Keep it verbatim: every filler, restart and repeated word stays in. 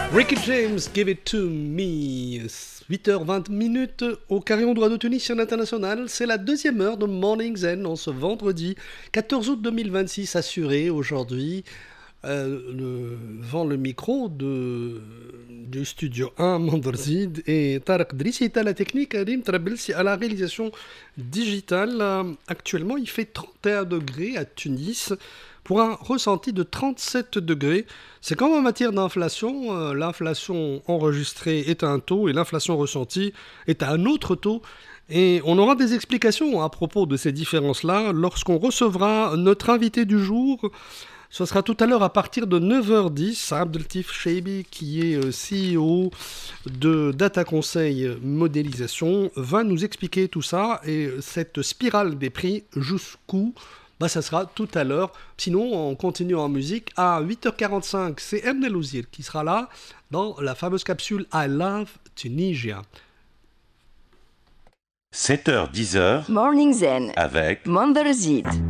Ricky James, Give It To Me. huit heures vingt minutes au Carillon droit de Tunis sur l'international. C'est la deuxième heure de Morning Zen en ce vendredi quatorze août deux mille vingt-six, assuré aujourd'hui euh, le, devant le micro de, du studio un, Mandarzid, et Tarek Drissi est à la technique, Alim Trabelsi à la réalisation digitale. Actuellement, il fait trente et un degrés à Tunis, pour un ressenti de trente-sept degrés. C'est comme en matière d'inflation, euh, l'inflation enregistrée est à un taux et l'inflation ressentie est à un autre taux. Et on aura des explications à propos de ces différences-là lorsqu'on recevra notre invité du jour. Ce sera tout à l'heure à partir de neuf heures dix, Abdeltif Cheibi, qui est euh, C E O de Data Conseil Modélisation, va nous expliquer tout ça et cette spirale des prix jusqu'où. Bah, ça sera tout à l'heure. Sinon, on continue en musique. À huit heures quarante-cinq, c'est Emnel Ouzir qui sera là dans la fameuse capsule I Love Tunisia. sept heures dix heures Morning Zen avec Mandarzid.